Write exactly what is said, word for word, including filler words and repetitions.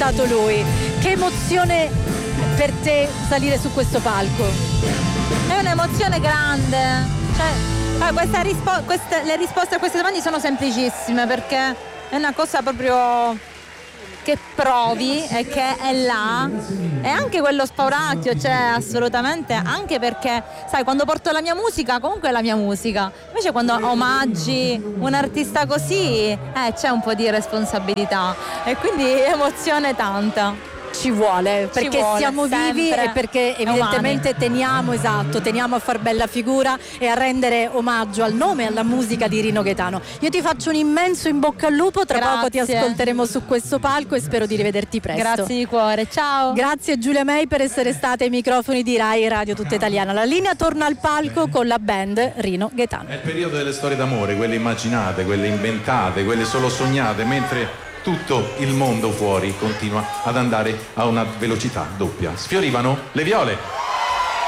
stato lui. Che emozione per te salire su questo palco? È un'emozione grande, cioè, questa rispo- queste, le risposte a queste domande sono semplicissime, perché è una cosa proprio che provi e che è là, e anche quello spauracchio c'è, cioè, assolutamente, anche perché sai, quando porto la mia musica comunque è la mia musica, invece quando omaggi un artista così eh, c'è un po' di responsabilità e quindi emozione tanta. Ci vuole, perché Ci vuole, siamo vivi sempre. e perché evidentemente teniamo, esatto, teniamo a far bella figura e a rendere omaggio al nome e alla musica di Rino Gaetano. Io ti faccio un immenso in bocca al lupo, tra Grazie. poco ti ascolteremo su questo palco e spero di rivederti presto. Grazie di cuore, ciao. Grazie Giulia May per essere stata ai microfoni di Rai Radio Tutta Italiana. La linea torna al palco con la band Rino Gaetano. È il periodo delle storie d'amore, quelle immaginate, quelle inventate, quelle solo sognate, mentre tutto il mondo fuori continua ad andare a una velocità doppia. Sfiorivano le viole.